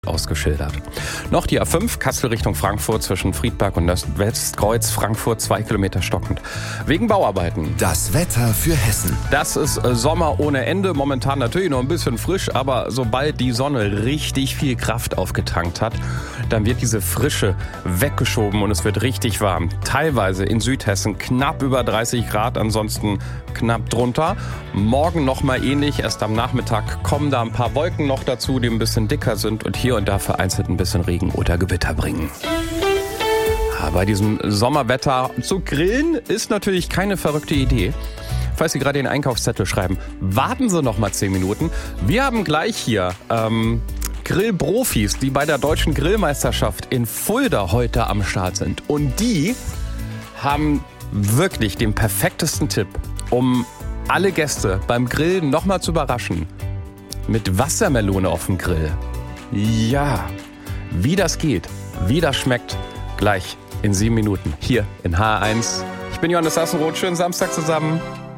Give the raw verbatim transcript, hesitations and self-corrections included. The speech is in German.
ausgeschildert. Noch die A fünf, Kassel Richtung Frankfurt zwischen Friedberg und Westkreuz, Frankfurt, zwei Kilometer stockend. Wegen Bauarbeiten. Das Wetter für Hessen. Das ist Sommer ohne Ende. Momentan natürlich noch ein bisschen frisch, aber sobald die Sonne richtig viel Kraft aufgetankt hat, dann wird diese Frische weggeschoben und es wird richtig warm. Teilweise in Südhessen knapp über dreißig Grad, ansonsten knapp drunter. Morgen nochmal ähnlich. Erst am Nachmittag kommen da ein paar Wolken noch dazu, die ein bisschen dicker sind und hier und da vereinzelt ein bisschen Regen oder Gewitter bringen. Bei diesem Sommerwetter zu grillen ist natürlich keine verrückte Idee. Falls Sie gerade den Einkaufszettel schreiben, warten Sie noch mal zehn Minuten. Wir haben gleich hier ähm, Grillprofis, die bei der Deutschen Grillmeisterschaft in Fulda heute am Start sind. Und die haben wirklich den perfektesten Tipp, um alle Gäste beim Grillen noch mal zu überraschen. Mit Wassermelone auf dem Grill. Ja, wie das geht, wie das schmeckt, gleich in sieben Minuten hier in H eins. Ich bin Johannes Sassenroth, schönen Samstag zusammen.